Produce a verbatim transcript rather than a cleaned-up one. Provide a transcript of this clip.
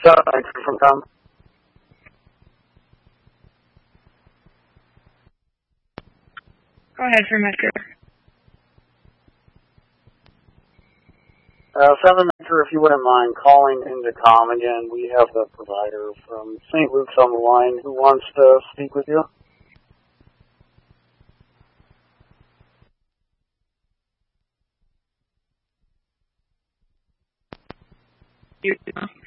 Sorry, from Tom. Go ahead for Metro. Uh, seven Metro, if you wouldn't mind calling into Com again. We have the provider from Saint Luke's on the line who wants to speak with you. You